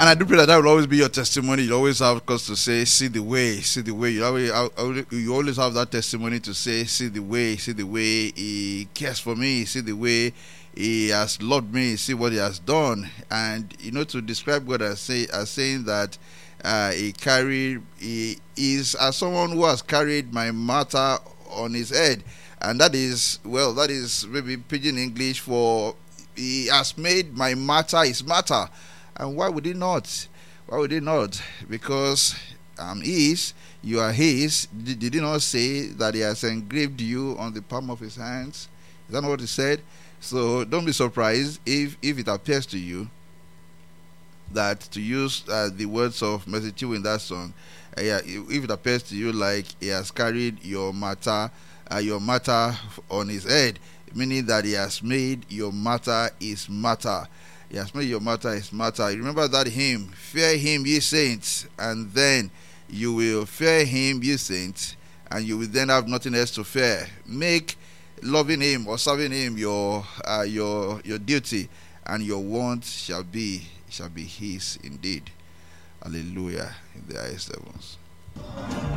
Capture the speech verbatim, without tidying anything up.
And I do pray that that will always be your testimony. You always have cause to say, see the way, see the way. You always, you always have that testimony to say, see the way, see the way he cares for me, see the way he has loved me, see what he has done. And, you know, to describe God as, say, as saying that uh, he carried, he is as someone who has carried my matter on his head. And that is, well, that is maybe pidgin English for he has made my matter his matter. And why would he not? Why would he not? Because I'm his, you are his. Did, did he not say that he has engraved you on the palm of his hands? Is that not what he said? So don't be surprised if, if it appears to you that, to use uh, the words of Mercy Chinwe in that song, uh, yeah, if it appears to you like he has carried your matter, uh, your matter on his head, meaning that he has made your matter his matter. He has made your matter his matter. You remember that hymn, fear him, ye saints, and then you will fear him, ye saints, and you will then have nothing else to fear. Make loving him or serving him your uh, your your duty, and your want shall be shall be his indeed. Hallelujah in the highest heavens.